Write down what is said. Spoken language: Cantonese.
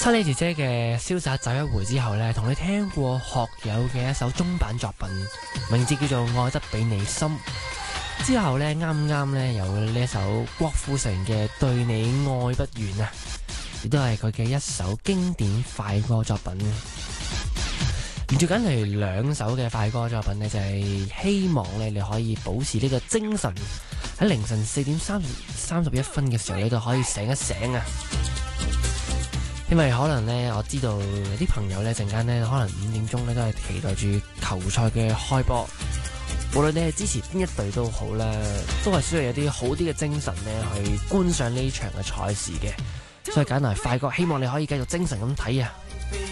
Honey 姐姐嘅瀟灑走一回之後呢，同你聽過學友嘅一首中版作品，名字叫做《愛得比你深》。之後呢，啱啱呢有呢一首郭富城嘅《對你愛不完》啊，亦都係佢嘅一首經典快歌作品。連住緊嚟兩首嘅快歌作品呢，就係希望呢你可以保持呢個精神，喺凌晨4點31分嘅時候，你就可以醒一醒啊！因為可能呢，我知道有啲朋友呢陣間呢，可能5點鐘呢都係期待住球賽嘅開波。無論你係支持邊一隊都好啦，都係需要有啲好啲嘅精神呢去觀賞呢場嘅賽事嘅。所以揀嚟快歌，希望你可以繼續精神咁睇啊！